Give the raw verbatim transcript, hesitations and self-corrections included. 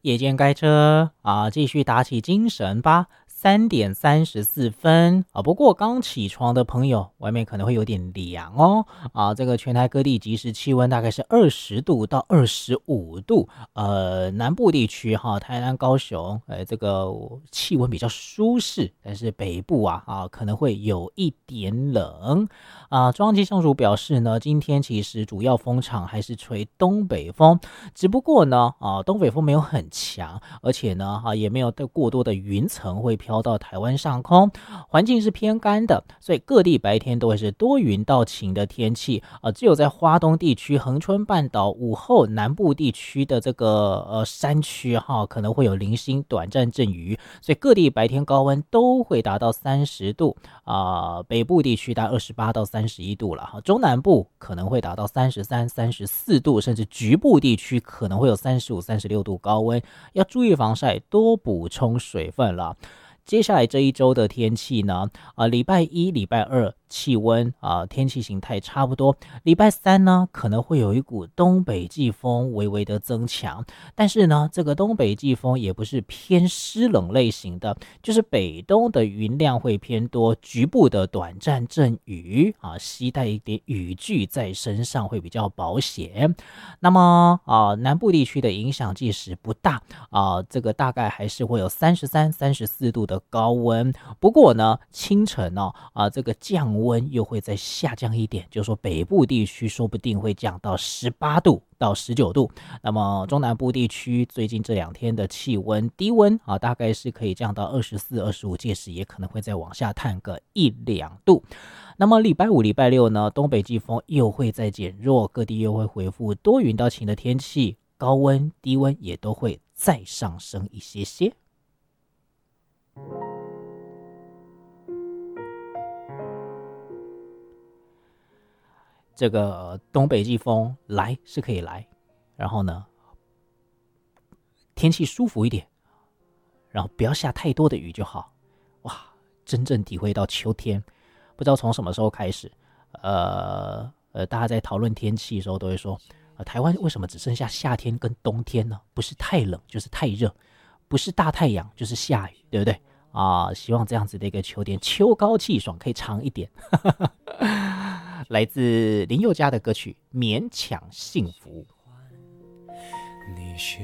夜间开车啊，继续打起精神吧。三点三十四分啊，不过刚起床的朋友，外面可能会有点凉哦。啊，这个全台各地即时气温大概是二十度到二十五度。呃，南部地区哈，台南、高雄，呃，这个气温比较舒适，但是北部啊啊可能会有一点冷。啊，中央气象署表示呢，今天其实主要风场还是吹东北风，只不过呢，啊，东北风没有很强，而且呢，啊，也没有过多的云层会飘到台湾上空，环境是偏干的，所以各地白天都会是多云到晴的天气啊。只有在花东地区、恒春半岛、午后南部地区的这个呃山区哈，可能会有零星短暂阵雨，所以各地白天高温都会达到三十度啊、呃。北部地区达二十八到三十一度了哈，中南部可能会达到三十三、三十四度，甚至局部地区可能会有三十五、三十六度高温，要注意防晒，多补充水分了。接下来这一周的天气呢，啊、呃，礼拜一、礼拜二气温啊、呃，天气形态差不多。礼拜三呢，可能会有一股东北季风微微的增强，但是呢，这个东北季风也不是偏湿冷类型的，就是北东的云量会偏多，局部的短暂阵雨啊，携带一点雨具在身上会比较保险。那么啊、呃，南部地区的影响即使不大啊、呃，这个大概还是会有三十三、三十四度的高温。不过呢，清晨哦啊、呃，这个降温又会再下降一点，就是说北部地区说不定会降到十八度到十九度。那么中南部地区最近这两天的气温低温啊，大概是可以降到二十四、二十五，届时也可能会再往下探个一两度。那么礼拜五、礼拜六呢，东北季风又会再减弱，各地又会恢复多云到晴的天气，高温、低温也都会再上升一些些。这个东北季风来是可以来，然后呢，天气舒服一点，然后不要下太多的雨就好。哇，真正体会到秋天，不知道从什么时候开始，呃呃，大家在讨论天气的时候都会说，呃，台湾为什么只剩下夏天跟冬天呢？不是太冷就是太热，不是大太阳就是下雨，对不对？啊，希望这样子的一个秋天，秋高气爽，可以长一点。来自林宥嘉的歌曲《勉强幸福》。